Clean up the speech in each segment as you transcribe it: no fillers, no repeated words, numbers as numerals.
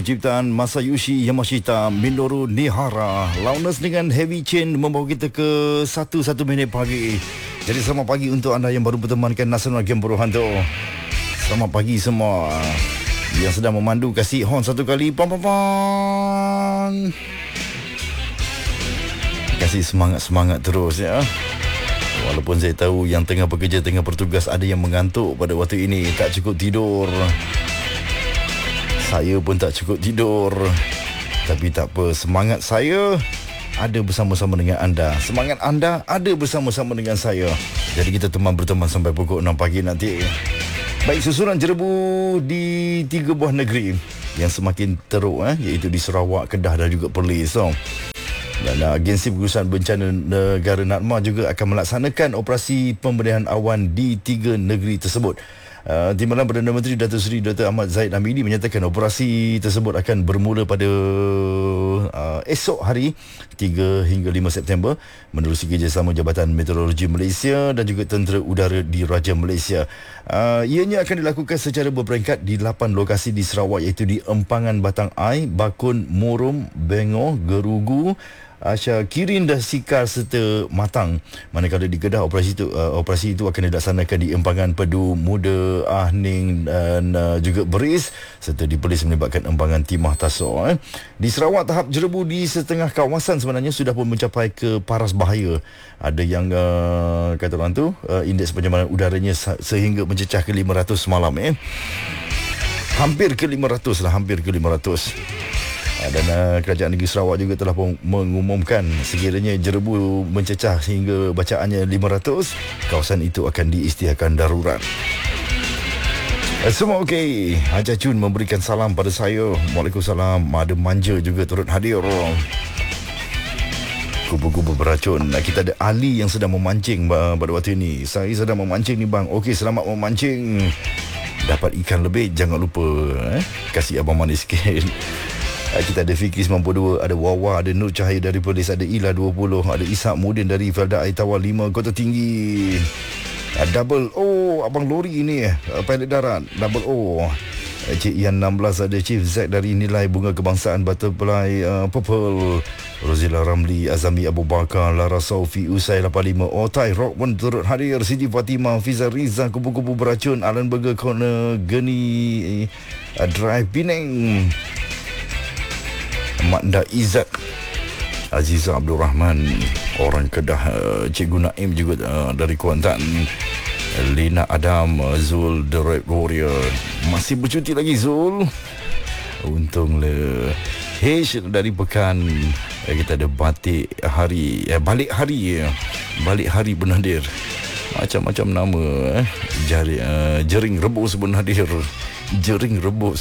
ciptaan Masayoshi Yamashita, Minoru Nihara. Loudness dengan Heavy Chain membawa kita ke 1 minit pagi. Jadi selamat pagi untuk anda yang baru bertemankan Nasional Game Berhantu. Selamat pagi semua. Yang sedang memandu kasih horn satu kali. Pam pam pam. Kasih semangat terus ya. Walaupun saya tahu yang tengah bekerja, tengah bertugas, ada yang mengantuk pada waktu ini, tak cukup tidur. Saya pun tak cukup tidur. Tapi tak apa, semangat saya ada bersama-sama dengan anda. Semangat anda ada bersama-sama dengan saya. Jadi kita berteman sampai pukul 6 pagi nanti. Baik, susulan jerebu di 3 buah negeri yang semakin teruk, iaitu di Sarawak, Kedah dan juga Perlis. Dan Agensi Pengurusan Bencana Negara NADMA juga akan melaksanakan operasi pemberian awan di 3 negeri tersebut. Timbalan Perdana Menteri Datuk Seri Dr. Ahmad Zahid Hamidi menyatakan operasi tersebut akan bermula pada esok hari 3 hingga 5 September menerusi kerjasama Jabatan Meteorologi Malaysia dan juga Tentera Udara di Raja Malaysia. Ianya akan dilakukan secara berperingkat di 8 lokasi di Sarawak, iaitu di Empangan Batang Ai, Bakun, Murum, Bengor, Gerugu, Asha, Kirin dan Sikar serta Matang. Manakala di Kedah, operasi itu akan dilaksanakan di Empangan, Pedu, Muda, Ahning dan juga Beris, serta di Perlis melibatkan Empangan Timah Tasok. Di Sarawak, tahap jerebu di setengah kawasan sebenarnya sudah pun mencapai ke paras bahaya. Ada yang kata orang tu indeks pencemaran udaranya sehingga mencecah ke 500 semalam. Hampir ke 500 lah, hampir ke 500. Dan Kerajaan Negeri Sarawak juga telah mengumumkan sekiranya jerebu mencecah hingga bacaannya 500, kawasan itu akan diisytiharkan darurat. Semua okey. Haja Chun memberikan salam pada saya. Waalaikumsalam. Mada Manja juga turut hadir. Kubu-kubu beracun. Kita ada Ali yang sedang memancing pada waktu ini. Saya sedang memancing ni bang. Okey, selamat memancing. Dapat ikan lebih, jangan lupa kasih abang manis sikit. Kita ada Fikri 92, ada Wawa, ada Nur Cahaya dari Perlis, ada Ila 20, ada Ishak Mudin dari Felda Aitawa 5, Kota Tinggi. Double O, Abang Lori ini pilot darat, Double O. Cik Ian 16, ada Chief Z dari Nilai Bunga Kebangsaan Butterfly Purple. Rozila Ramli, Azami Abu Bakar, Lara Saufi, Usai 85, Otai Rock pun turut hadir. Siti Fatimah, Fiza Riza, Kubu-Kubu Beracun, Alan Burger Corner, Geni Drive Penang, Makda Izzat, Aziza Abdul Rahman, orang Kedah, Cikgu Naim juga dari Kuantan, Lina Adam, Zul The Red Warrior. Masih bercuti lagi Zul. Untung le. H dari Pekan. Kita ada Balik Hari Benadir. Macam-macam nama. Jering Rebus Benadir. Jering Rebus.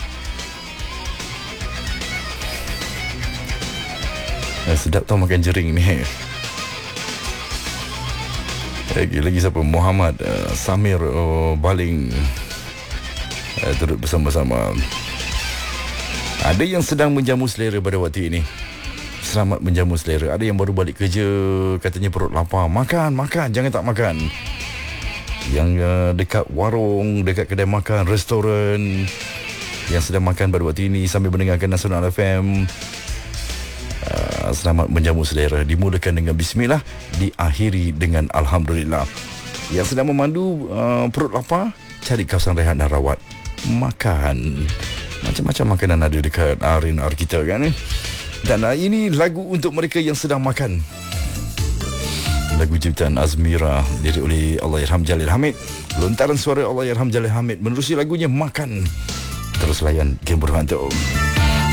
Sedap tau makan jering ni. Lagi siapa? Muhammad Samir Baling turut bersama-sama. Ada yang sedang menjamu selera pada waktu ini. Selamat menjamu selera. Ada yang baru balik kerja, katanya perut lapar. Makan, jangan tak makan. Yang dekat warung, dekat kedai makan, restoran, yang sedang makan pada waktu ini sambil mendengarkan Nasional FM, selamat menjamu selera. Dimulakan dengan bismillah, diakhiri dengan alhamdulillah. Yang sedang memandu perut lapar, cari kawasan rehat dan rawat. Makan. Macam-macam makanan ada dekat R&R kita kan. Dan ini lagu untuk mereka yang sedang makan. Lagu ciptaan Azmira, diri oleh Allahyarham Jalil Hamid. Lontaran suara Allahyarham Jalil Hamid menerusi lagunya Makan. Terus layan Game Berhantu.